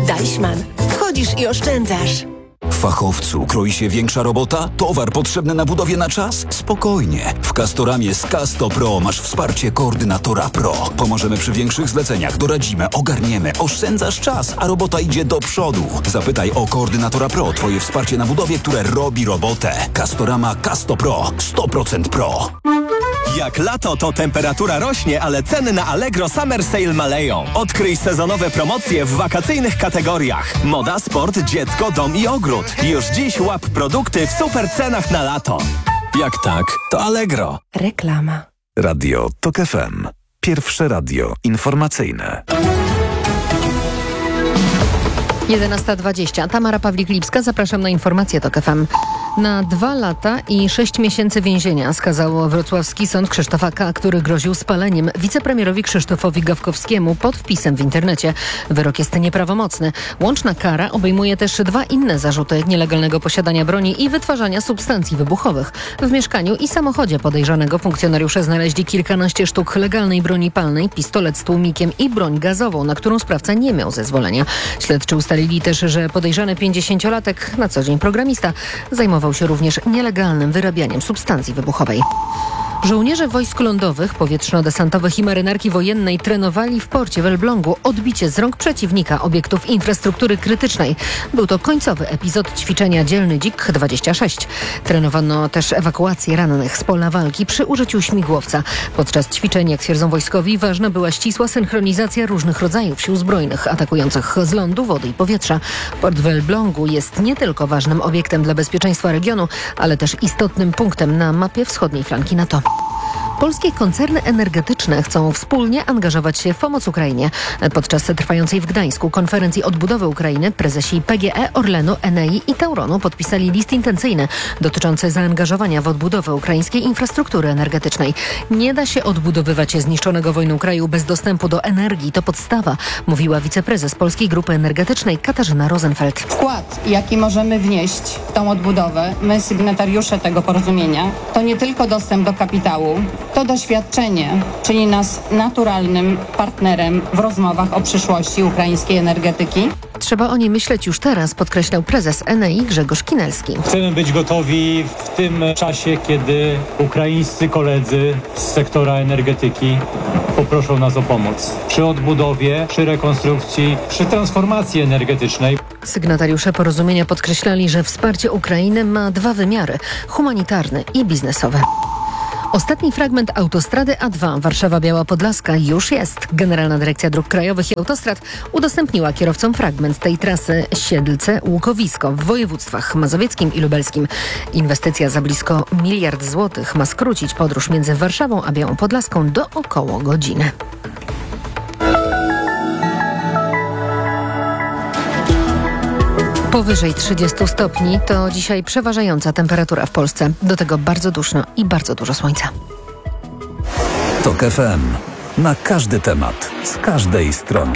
Deichmann. Wchodzisz i oszczędzasz. Fachowcu, kroi się większa robota? Towar potrzebny na budowie na czas? Spokojnie. W Castoramie z Casto Pro masz wsparcie koordynatora Pro. Pomożemy przy większych zleceniach, doradzimy, ogarniemy, oszczędzasz czas, a robota idzie do przodu. Zapytaj o koordynatora Pro, twoje wsparcie na budowie, które robi robotę. Castorama Casto Pro. 100% Pro. Jak lato, to temperatura rośnie, ale ceny na Allegro Summer Sale maleją. Odkryj sezonowe promocje w wakacyjnych kategoriach. Moda, sport, dziecko, dom i ogród. Już dziś łap produkty w super cenach na lato. Jak tak, to Allegro. Reklama. Radio TOK FM. Pierwsze radio informacyjne. 11:20. Tamara Pawlik-Lipska, zapraszam na informację TOK FM. Na 2 lata i 6 miesięcy więzienia skazał wrocławski sąd Krzysztofa K., który groził spaleniem wicepremierowi Krzysztofowi Gawkowskiemu pod wpisem w internecie. Wyrok jest nieprawomocny. Łączna kara obejmuje też 2 inne zarzuty: nielegalnego posiadania broni i wytwarzania substancji wybuchowych. W mieszkaniu i samochodzie podejrzanego funkcjonariusze znaleźli kilkanaście sztuk legalnej broni palnej, pistolet z tłumikiem i broń gazową, na którą sprawca nie miał zezwolenia. Śledczy ustalili też, że podejrzany 50-latek, na co dzień programista, zajmował się również nielegalnym wyrabianiem substancji wybuchowej. Żołnierze wojsk lądowych, powietrzno-desantowych i marynarki wojennej trenowali w porcie w Elblągu odbicie z rąk przeciwnika obiektów infrastruktury krytycznej. Był to końcowy epizod ćwiczenia Dzielny Dzik 26. Trenowano też ewakuację rannych z pola walki przy użyciu śmigłowca. Podczas ćwiczeń, jak twierdzą wojskowi, ważna była ścisła synchronizacja różnych rodzajów sił zbrojnych atakujących z lądu, wody i powietrza. Port w Elblągu jest nie tylko ważnym obiektem dla bezpieczeństwa regionu, ale też istotnym punktem na mapie wschodniej flanki NATO. Polskie koncerny energetyczne chcą wspólnie angażować się w pomoc Ukrainie. Podczas trwającej w Gdańsku konferencji odbudowy Ukrainy prezesi PGE, Orlenu, Enei i Tauronu podpisali list intencyjny dotyczący zaangażowania w odbudowę ukraińskiej infrastruktury energetycznej. Nie da się odbudowywać zniszczonego wojną kraju bez dostępu do energii. To podstawa, mówiła wiceprezes Polskiej Grupy Energetycznej Katarzyna Rosenfeld. Wkład, jaki możemy wnieść w tą odbudowę, my sygnatariusze tego porozumienia, to nie tylko dostęp do kapitału. To doświadczenie czyni nas naturalnym partnerem w rozmowach o przyszłości ukraińskiej energetyki. Trzeba o niej myśleć już teraz, podkreślał prezes Enei Grzegorz Kinelski. Chcemy być gotowi w tym czasie, kiedy ukraińscy koledzy z sektora energetyki poproszą nas o pomoc. Przy odbudowie, przy rekonstrukcji, przy transformacji energetycznej. Sygnatariusze porozumienia podkreślali, że wsparcie Ukrainy ma 2 wymiary: humanitarny i biznesowy. Ostatni fragment autostrady A2 Warszawa-Biała Podlaska już jest. Generalna Dyrekcja Dróg Krajowych i Autostrad udostępniła kierowcom fragment tej trasy Siedlce-Łukowisko w województwach mazowieckim i lubelskim. Inwestycja za blisko 1 miliard złotych ma skrócić podróż między Warszawą a Białą Podlaską do około godziny. Powyżej 30 stopni to dzisiaj przeważająca temperatura w Polsce. Do tego bardzo duszno i bardzo dużo słońca. TOK FM. Na każdy temat, z każdej strony.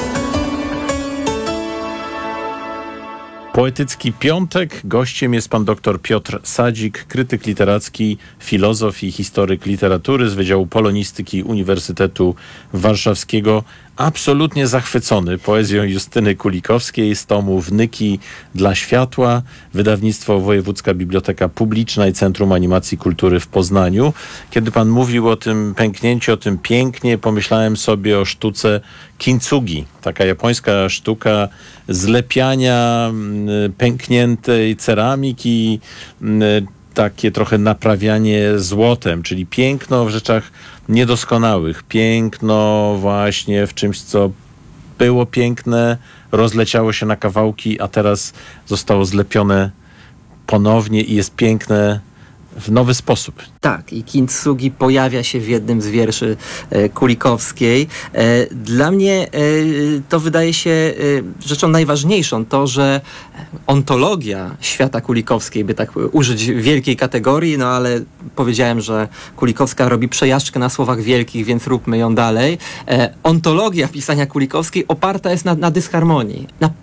Poetycki piątek. Gościem jest pan dr Piotr Sadzik, krytyk literacki, filozof i historyk literatury z Wydziału Polonistyki Uniwersytetu Warszawskiego. Absolutnie zachwycony poezją Justyny Kulikowskiej z tomu Wnyki dla światła, wydawnictwo Wojewódzka Biblioteka Publiczna i Centrum Animacji Kultury w Poznaniu. Kiedy pan mówił o tym pęknięciu, o tym pięknie, pomyślałem sobie o sztuce kintsugi. Taka japońska sztuka zlepiania pękniętej ceramiki, takie trochę naprawianie złotem, czyli piękno w rzeczach niedoskonałych, piękno właśnie w czymś, co było piękne, rozleciało się na kawałki, a teraz zostało zlepione ponownie i jest piękne w nowy sposób. Tak, i kintsugi pojawia się w jednym z wierszy Kulikowskiej. Dla mnie to wydaje się rzeczą najważniejszą, to, że ontologia świata Kulikowskiej, by tak użyć wielkiej kategorii, no ale powiedziałem, że Kulikowska robi przejażdżkę na słowach wielkich, więc róbmy ją dalej. Ontologia pisania Kulikowskiej oparta jest na dysharmonii, na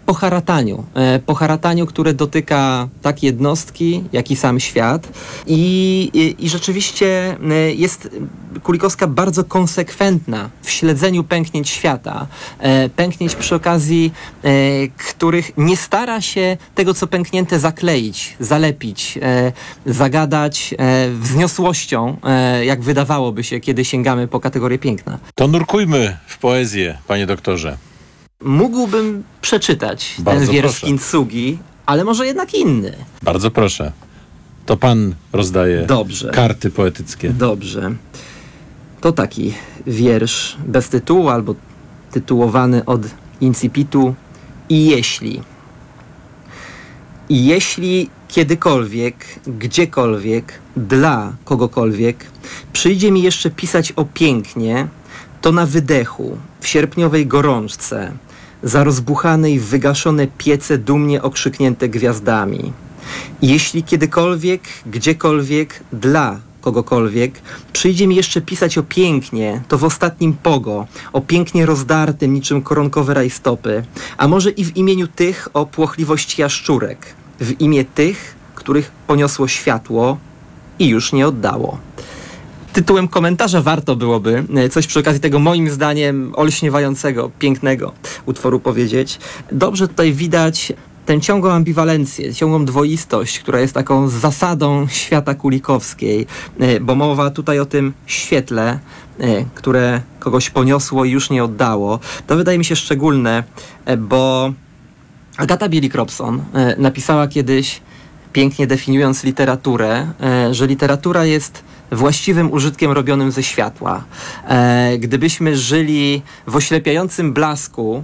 po harataniu, które dotyka tak jednostki, jak i sam świat. I rzeczywiście jest Kulikowska bardzo konsekwentna w śledzeniu pęknięć świata. Pęknięć przy okazji, których nie stara się tego, co pęknięte, zakleić, zalepić, zagadać wzniosłością, jak wydawałoby się, kiedy sięgamy po kategorię piękna. To nurkujmy w poezję, panie doktorze. Mógłbym przeczytać Bardzo ten wiersz proszę. Kintsugi, ale może jednak inny. Bardzo proszę. To pan rozdaje Dobrze. karty poetyckie. Dobrze. To taki wiersz bez tytułu albo tytułowany od incipitu I jeśli. I jeśli kiedykolwiek, gdziekolwiek, dla kogokolwiek przyjdzie mi jeszcze pisać o pięknie, to na wydechu, w sierpniowej gorączce, za rozbuchane i wygaszone piece dumnie okrzyknięte gwiazdami. I jeśli kiedykolwiek, gdziekolwiek, dla kogokolwiek przyjdzie mi jeszcze pisać o pięknie, to w ostatnim pogo, o pięknie rozdartym niczym koronkowe rajstopy, a może i w imieniu tych o płochliwości jaszczurek, w imię tych, których poniosło światło i już nie oddało. Tytułem komentarza warto byłoby coś przy okazji tego, moim zdaniem, olśniewającego, pięknego utworu powiedzieć. Dobrze tutaj widać tę ciągłą ambiwalencję, ciągłą dwoistość, która jest taką zasadą świata kulikowskiej, bo mowa tutaj o tym świetle, które kogoś poniosło i już nie oddało. To wydaje mi się szczególne, bo Agata Bielik-Robson napisała kiedyś, pięknie definiując literaturę, że literatura jest właściwym użytkiem robionym ze światła. Gdybyśmy żyli w oślepiającym blasku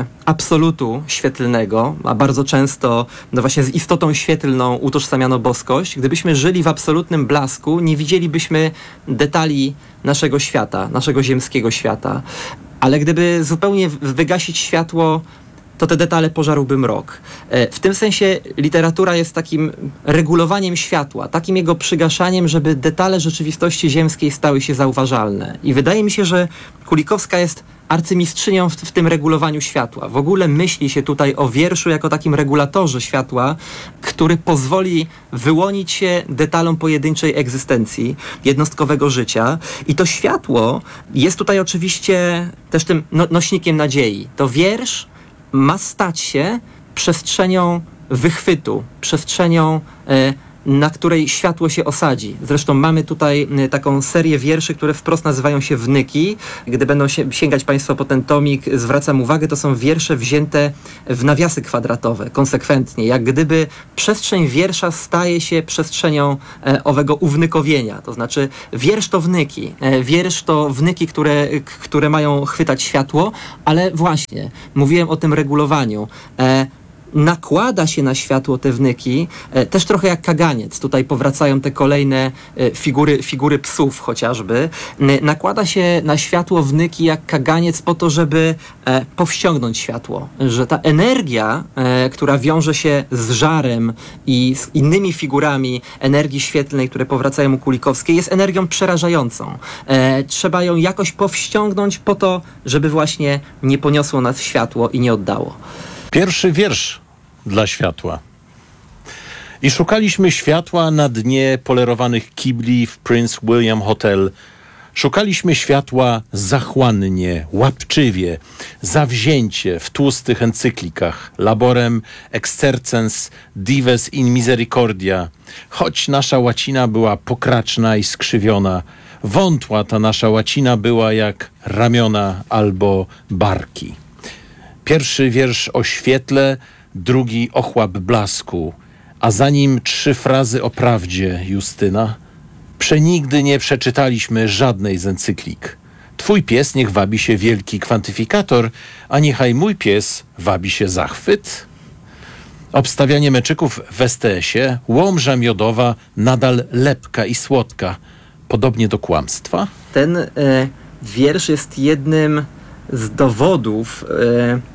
absolutu świetlnego, a bardzo często no właśnie z istotą świetlną utożsamiano boskość, gdybyśmy żyli w absolutnym blasku, nie widzielibyśmy detali naszego świata, naszego ziemskiego świata. Ale gdyby zupełnie wygasić światło, to te detale pożarłby mrok. W tym sensie literatura jest takim regulowaniem światła, takim jego przygaszaniem, żeby detale rzeczywistości ziemskiej stały się zauważalne. I wydaje mi się, że Kulikowska jest arcymistrzynią w tym regulowaniu światła. W ogóle myśli się tutaj o wierszu jako takim regulatorze światła, który pozwoli wyłonić się detalom pojedynczej egzystencji, jednostkowego życia. I to światło jest tutaj oczywiście też tym nośnikiem nadziei. To wiersz ma stać się przestrzenią wychwytu, przestrzenią, na której światło się osadzi. Zresztą mamy tutaj taką serię wierszy, które wprost nazywają się wnyki. Gdy będą sięgać państwo po ten tomik, zwracam uwagę, to są wiersze wzięte w nawiasy kwadratowe, konsekwentnie. Jak gdyby przestrzeń wiersza staje się przestrzenią owego uwnykowienia. To znaczy wiersz to wnyki. Wiersz to wnyki, które mają chwytać światło, ale właśnie, mówiłem o tym regulowaniu. Nakłada się na światło te wnyki, też trochę jak kaganiec. Tutaj powracają te kolejne figury psów chociażby. Nakłada się na światło wnyki jak kaganiec po to, żeby powściągnąć światło. Że ta energia, która wiąże się z żarem i z innymi figurami energii świetlnej, które powracają u Kulikowskiej, jest energią przerażającą. Trzeba ją jakoś powściągnąć po to, żeby właśnie nie poniosło nas światło i nie oddało. Pierwszy wiersz dla światła. I szukaliśmy światła na dnie polerowanych kibli w Prince William Hotel. Szukaliśmy światła zachłannie, łapczywie, zawzięcie w tłustych encyklikach, laborem exercens dives in misericordia. Choć nasza łacina była pokraczna i skrzywiona, wątła ta nasza łacina była jak ramiona albo barki. Pierwszy wiersz o świetle, drugi ochłap blasku, a za nim 3 frazy o prawdzie, Justyna. Przenigdy nie przeczytaliśmy żadnej z encyklik. Twój pies niech wabi się wielki kwantyfikator, a niechaj mój pies wabi się zachwyt. Obstawianie meczyków w STS-ie, łomża miodowa, nadal lepka i słodka. Podobnie do kłamstwa? Ten wiersz jest jednym z dowodów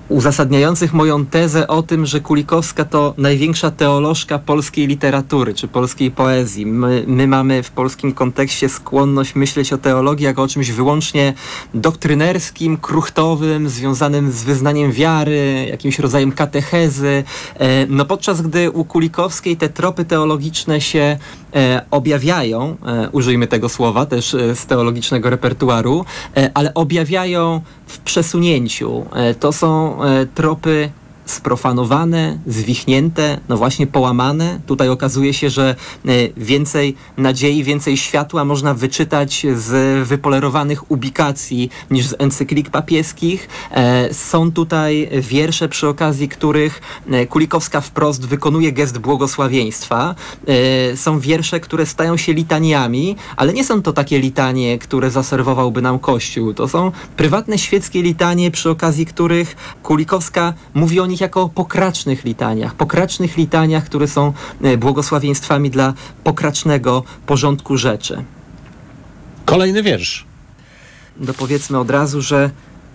uzasadniających moją tezę o tym, że Kulikowska to największa teolożka polskiej literatury czy polskiej poezji. My mamy w polskim kontekście skłonność myśleć o teologii jako o czymś wyłącznie doktrynerskim, kruchtowym, związanym z wyznaniem wiary, jakimś rodzajem katechezy. No podczas gdy u Kulikowskiej te tropy teologiczne się objawiają, użyjmy tego słowa też z teologicznego repertuaru, ale objawiają w przesunięciu. To są tropy sprofanowane, zwichnięte, no właśnie połamane. Tutaj okazuje się, że więcej nadziei, więcej światła można wyczytać z wypolerowanych ubikacji niż z encyklik papieskich. Są tutaj wiersze, przy okazji których Kulikowska wprost wykonuje gest błogosławieństwa. Są wiersze, które stają się litaniami, ale nie są to takie litanie, które zaserwowałby nam Kościół. To są prywatne świeckie litanie, przy okazji których Kulikowska mówi o nich jako o pokracznych litaniach, które są błogosławieństwami dla pokracznego porządku rzeczy. Kolejny wiersz. Powiedzmy od razu, że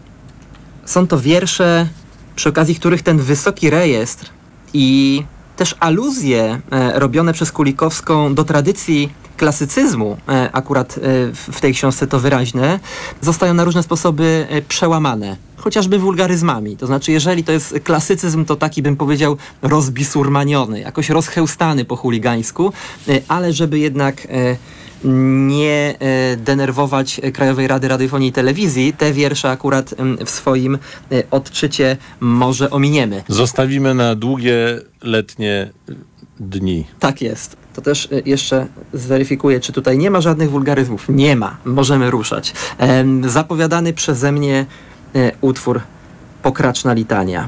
są to wiersze, przy okazji których ten wysoki rejestr i też aluzje robione przez Kulikowską do tradycji klasycyzmu, akurat w tej książce to wyraźne, zostają na różne sposoby przełamane. Chociażby wulgaryzmami. To znaczy, jeżeli to jest klasycyzm, to taki, bym powiedział, rozbisurmaniony, jakoś rozchełstany po chuligańsku, ale żeby jednak nie denerwować Krajowej Rady Radiofonii i Telewizji, te wiersze akurat w swoim odczycie może ominiemy. Zostawimy na długie, letnie dni. Tak jest. To też jeszcze zweryfikuję, czy tutaj nie ma żadnych wulgaryzmów. Nie ma. Możemy ruszać. Zapowiadany przeze mnie utwór Pokraczna litania.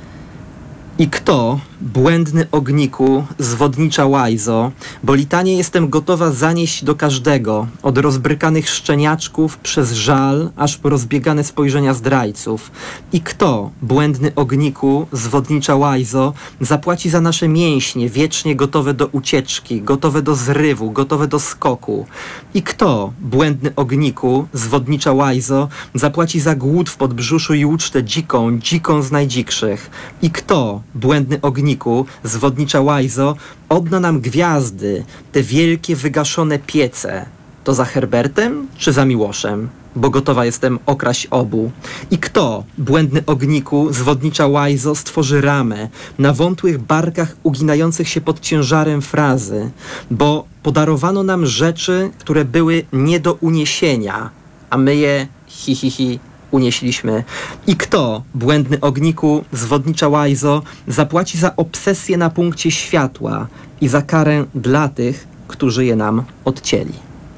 I kto, błędny ogniku, zwodnicza łajzo, bo litanie jestem gotowa zanieść do każdego, od rozbrykanych szczeniaczków przez żal, aż po rozbiegane spojrzenia zdrajców. I kto, błędny ogniku, zwodnicza łajzo, zapłaci za nasze mięśnie, wiecznie gotowe do ucieczki, gotowe do zrywu, gotowe do skoku. I kto, błędny ogniku, zwodnicza łajzo, zapłaci za głód w podbrzuszu i ucztę dziką z najdzikszych. I kto, błędny ogniku, zwodnicza łajzo, odda nam gwiazdy, te wielkie wygaszone piece. To za Herbertem czy za Miłoszem? Bo gotowa jestem okraść obu. I kto, błędny ogniku, zwodnicza łajzo, stworzy ramę na wątłych barkach uginających się pod ciężarem frazy? Bo podarowano nam rzeczy, które były nie do uniesienia, a my je unieśliśmy. I kto, błędny ogniku, zwodnicza łajzo, zapłaci za obsesję na punkcie światła i za karę dla tych, którzy je nam odcięli.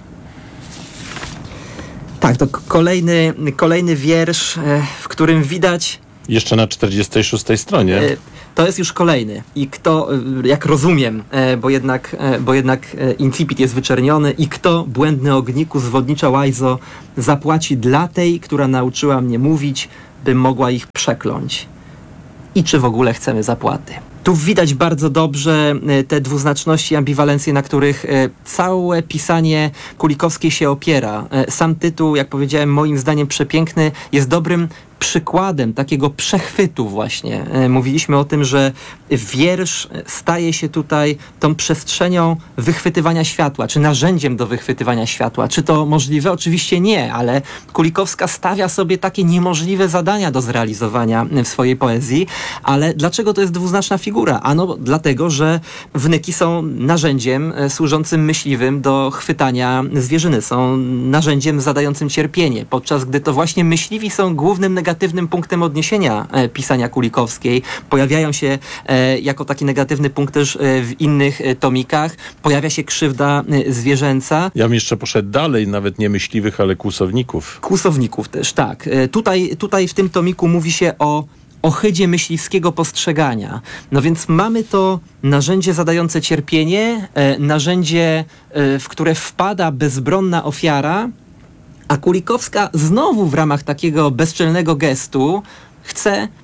Tak, to kolejny wiersz, w którym widać... Jeszcze na 46 stronie. To jest już kolejny. I kto, jak rozumiem, bo jednak incipit jest wyczerniony, i kto, błędny ogniku, zwodnicza łajzo, zapłaci dla tej, która nauczyła mnie mówić, bym mogła ich przekląć. I czy w ogóle chcemy zapłaty? Tu widać bardzo dobrze te dwuznaczności, ambiwalencje, na których całe pisanie Kulikowskiej się opiera. Sam tytuł, jak powiedziałem, moim zdaniem przepiękny, jest dobrym przykładem takiego przechwytu właśnie. Mówiliśmy o tym, że wiersz staje się tutaj tą przestrzenią wychwytywania światła, czy narzędziem do wychwytywania światła. Czy to możliwe? Oczywiście nie, ale Kulikowska stawia sobie takie niemożliwe zadania do zrealizowania w swojej poezji. Ale dlaczego to jest dwuznaczna figura? Ano dlatego, że wnyki są narzędziem służącym myśliwym do chwytania zwierzyny. Są narzędziem zadającym cierpienie, podczas gdy to właśnie myśliwi są głównym negatywnym punktem odniesienia pisania Kulikowskiej. Pojawiają się jako taki negatywny punkt też w innych tomikach. Pojawia się krzywda zwierzęca. Ja bym jeszcze poszedł dalej, nawet nie myśliwych, ale kłusowników. Kłusowników też, tak. Tutaj w tym tomiku mówi się o ohydzie myśliwskiego postrzegania. No więc mamy to narzędzie zadające cierpienie, narzędzie, w które wpada bezbronna ofiara, a Kulikowska znowu w ramach takiego bezczelnego gestu chce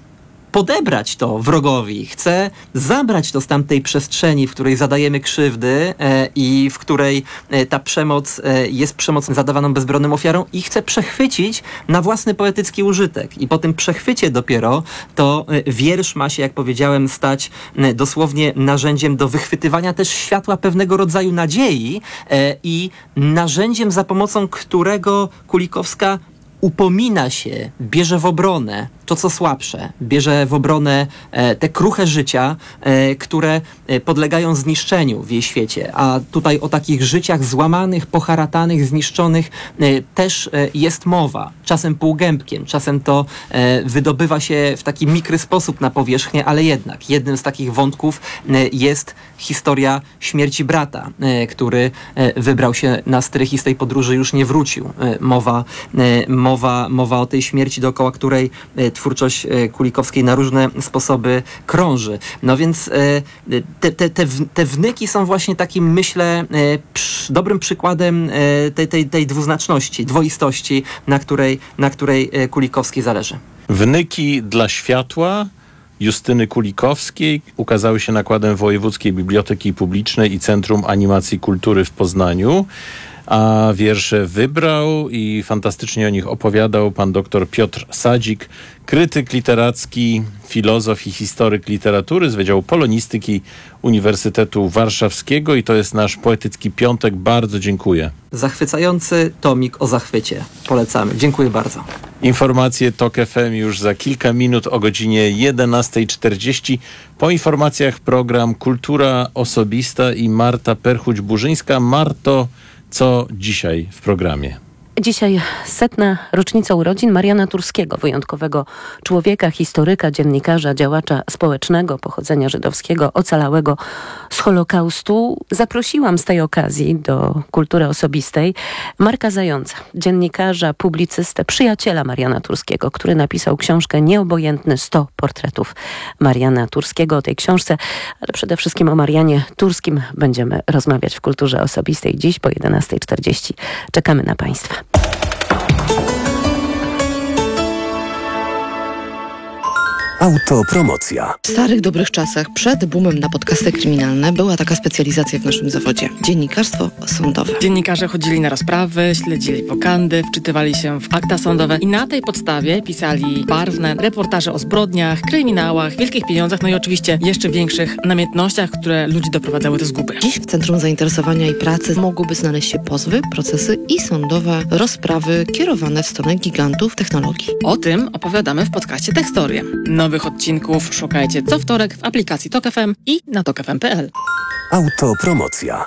podebrać to wrogowi, chce zabrać to z tamtej przestrzeni, w której zadajemy krzywdy i w której ta przemoc jest przemocą zadawaną bezbronnym ofiarom i chce przechwycić na własny poetycki użytek. I po tym przechwycie dopiero to wiersz ma się, jak powiedziałem, stać dosłownie narzędziem do wychwytywania też światła pewnego rodzaju nadziei i narzędziem, za pomocą którego Kulikowska upomina się, bierze w obronę to, co słabsze, bierze w obronę te kruche życia, które podlegają zniszczeniu w jej świecie. A tutaj o takich życiach złamanych, poharatanych, zniszczonych też jest mowa. Czasem półgębkiem, czasem to wydobywa się w taki mikry sposób na powierzchnię, ale jednak jednym z takich wątków jest historia śmierci brata, który wybrał się na strych i z tej podróży już nie wrócił. Mowa o tej śmierci, dookoła której twórczość Kulikowskiej na różne sposoby krąży. No więc te wnyki są właśnie takim, myślę, dobrym przykładem tej dwuznaczności, dwoistości, na której Kulikowskiej zależy. Wnyki dla światła Justyny Kulikowskiej ukazały się nakładem Wojewódzkiej Biblioteki Publicznej i Centrum Animacji Kultury w Poznaniu. A wiersze wybrał i fantastycznie o nich opowiadał pan dr Piotr Sadzik, krytyk literacki, filozof i historyk literatury z Wydziału Polonistyki Uniwersytetu Warszawskiego i to jest nasz poetycki piątek. Bardzo dziękuję. Zachwycający tomik o zachwycie. Polecamy. Dziękuję bardzo. Informacje TOK FM już za kilka minut o godzinie 11:40. Po informacjach program Kultura Osobista i Marta Perchuć-Burzyńska. Marto, co dzisiaj w programie? Dzisiaj 100. rocznica urodzin Mariana Turskiego, wyjątkowego człowieka, historyka, dziennikarza, działacza społecznego pochodzenia żydowskiego, ocalałego z Holokaustu. Zaprosiłam z tej okazji do Kultury Osobistej Marka Zająca, dziennikarza, publicystę, przyjaciela Mariana Turskiego, który napisał książkę Nieobojętny 100 portretów Mariana Turskiego. O tej książce, ale przede wszystkim o Marianie Turskim będziemy rozmawiać w Kulturze Osobistej dziś po 11:40. Czekamy na Państwa. Autopromocja. W starych, dobrych czasach, przed boomem na podcasty kryminalne, była taka specjalizacja w naszym zawodzie. Dziennikarstwo sądowe. Dziennikarze chodzili na rozprawy, śledzili wokandy, wczytywali się w akta sądowe i na tej podstawie pisali barwne reportaże o zbrodniach, kryminałach, wielkich pieniądzach, no i oczywiście jeszcze większych namiętnościach, które ludzi doprowadzały do zguby. Dziś w centrum zainteresowania i pracy mogłyby znaleźć się pozwy, procesy i sądowe rozprawy kierowane w stronę gigantów technologii. O tym opowiadamy w podcaście Tekstorie. Nowych odcinków szukajcie co wtorek w aplikacji TOK FM i na tokfm.pl. Autopromocja.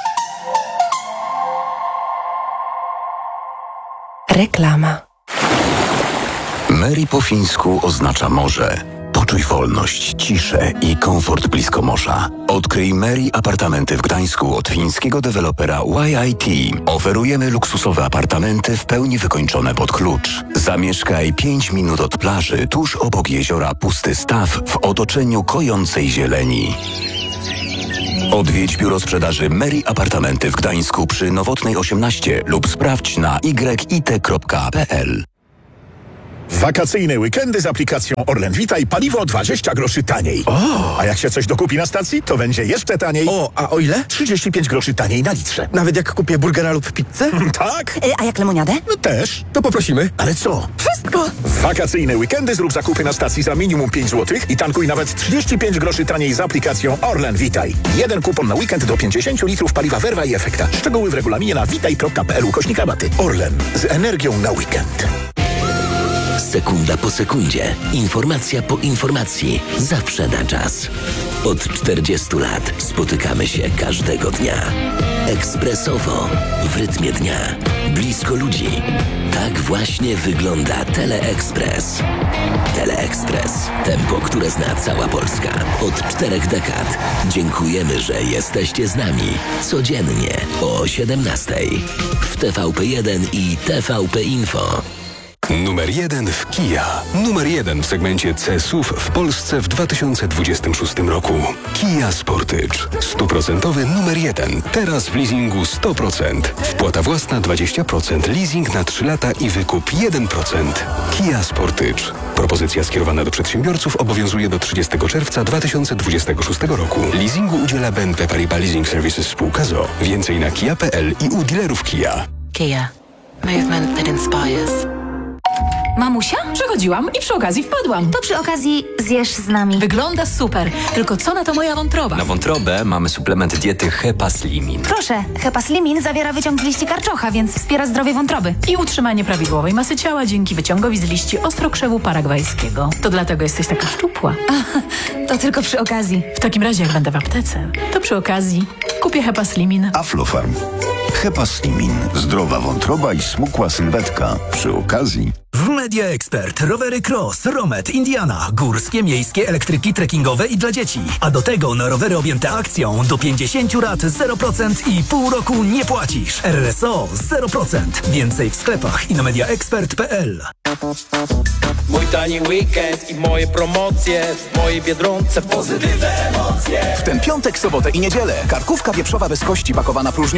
Reklama. Mary po fińsku oznacza morze. Poczuj wolność, ciszę i komfort blisko morza. Odkryj Mary apartamenty w Gdańsku od fińskiego dewelopera YIT. Oferujemy luksusowe apartamenty w pełni wykończone pod klucz. Zamieszkaj 5 minut od plaży, tuż obok jeziora Pusty Staw w otoczeniu kojącej zieleni. Odwiedź biuro sprzedaży Mary Apartamenty w Gdańsku przy Nowotnej 18 lub sprawdź na yit.pl. Wakacyjne weekendy z aplikacją Orlen Witaj, paliwo 20 groszy taniej. A jak się coś dokupi na stacji, to będzie jeszcze taniej. A o ile? 35 groszy taniej na litrze. Nawet jak kupię burgera lub pizzę? Tak. A jak lemoniadę? No też. To poprosimy. Ale co? Wszystko! W wakacyjne weekendy zrób zakupy na stacji za minimum 5 zł i tankuj nawet 35 groszy taniej z aplikacją Orlen Witaj. Jeden kupon na weekend do 50 litrów paliwa Verva i Efekta. Szczegóły w regulaminie na witaj.pl/rabaty. Orlen. Z energią na weekend. Sekunda po sekundzie, informacja po informacji, zawsze na czas. Od 40 lat spotykamy się każdego dnia. Ekspresowo, w rytmie dnia, blisko ludzi. Tak właśnie wygląda Teleekspres. Teleekspres. Tempo, które zna cała Polska. Od 4 dekad. Dziękujemy, że jesteście z nami. Codziennie o 17:00 w TVP1 i TVP Info. Numer 1 w Kia. Numer 1 w segmencie C-SUV w Polsce w 2026 roku. Kia Sportage. 100% numer 1. Teraz w leasingu 100%. Wpłata własna 20%, leasing na 3 lata i wykup 1%. Kia Sportage. Propozycja skierowana do przedsiębiorców obowiązuje do 30 czerwca 2026 roku. Leasingu udziela BNP Paribas Leasing Services spółka ZOO. Więcej na kia.pl i u dealerów Kia. Kia. Movement that inspires. Mamusia? Przechodziłam i przy okazji wpadłam. To przy okazji zjesz z nami. Wygląda super, tylko co na to moja wątroba? Na wątrobę mamy suplement diety Hepaslimin. Proszę, Hepaslimin zawiera wyciąg z liści karczocha, więc wspiera zdrowie wątroby. I utrzymanie prawidłowej masy ciała dzięki wyciągowi z liści ostrokrzewu paragwajskiego. To dlatego jesteś taka szczupła. To tylko przy okazji. W takim razie jak będę w aptece, to przy okazji kupię Hepaslimin. Aflofarm. Hepaslimin. Zdrowa wątroba i smukła sylwetka. Przy okazji. W Media Expert rowery Cross, Romet, Indiana, górskie, miejskie, elektryki, trekkingowe i dla dzieci. A do tego na rowery objęte akcją do 50 lat 0% i pół roku nie płacisz. RSO 0%. Więcej w sklepach i na mediaexpert.pl. Mój tani weekend i moje promocje w mojej Biedronce. Pozytywne emocje. W ten piątek, sobotę i niedzielę karkówka wieprzowa bez kości pakowana próżnią